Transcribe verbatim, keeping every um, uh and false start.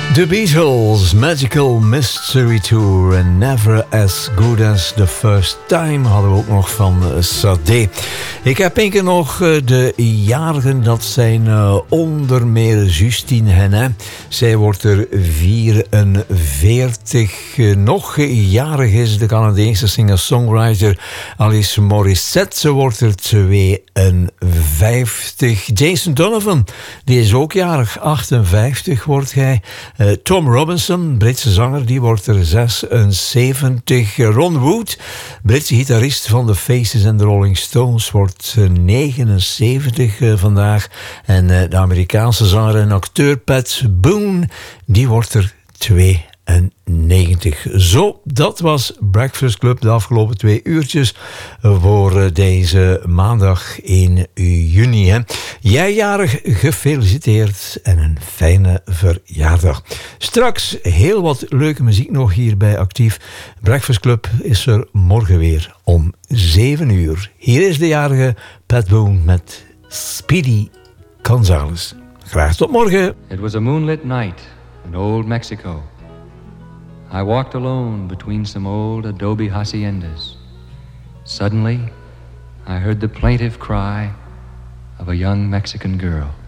The Beatles, Magical Mystery Tour en Never As Good As The First Time hadden we ook nog van Sade. Ik heb één keer nog de jarigen, dat zijn uh, onder meer Justine Henin. Zij wordt er vierenveertig. Uh, nog jarig is de Canadese singer-songwriter Alice Morissette. Ze wordt er tweeënvijftig. Jason Donovan, die is ook jarig, achtenvijftig wordt hij. Uh, Tom Robinson, Britse zanger, die wordt er zesenzeventig. Ron Wood, Britse gitarist van The Faces en de Rolling Stones, wordt negenenzeventig uh, vandaag. En uh, de Amerikaanse zanger en acteur Pat Boone, die wordt er tweeënnegentig. Zo, dat was Breakfast Club de afgelopen twee uurtjes voor deze maandag in juni. Hè. Jij jarig, gefeliciteerd en een fijne verjaardag. Straks heel wat leuke muziek nog hier bij Actief. Breakfast Club is er morgen weer om zeven uur. Hier is de jarige Pat Boone met Speedy Gonzales. Graag tot morgen. It was a moonlit night in old Mexico. I walked alone between some old adobe haciendas. Suddenly, I heard the plaintive cry of a young Mexican girl.